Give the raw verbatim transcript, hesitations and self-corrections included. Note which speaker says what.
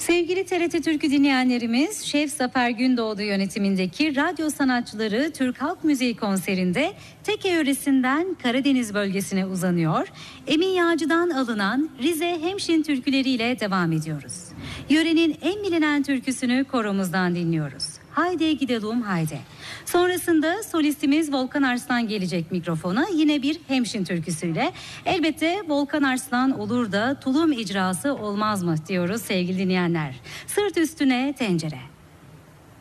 Speaker 1: Sevgili T R T Türk'ü dinleyenlerimiz, Şef Zafer Gündoğdu yönetimindeki radyo sanatçıları Türk Halk Müziği konserinde Teke yöresinden Karadeniz bölgesine uzanıyor. Emin Yağcı'dan alınan Rize Hemşin türküleriyle devam ediyoruz. Yörenin en bilinen türküsünü koromuzdan dinliyoruz. Haydi gidelim haydi. Sonrasında solistimiz Volkan Arslan gelecek mikrofona, yine bir Hemşin türküsüyle. Elbette Volkan Arslan olur da tulum icrası olmaz mı diyoruz sevgili dinleyenler. Sırt üstüne tencere.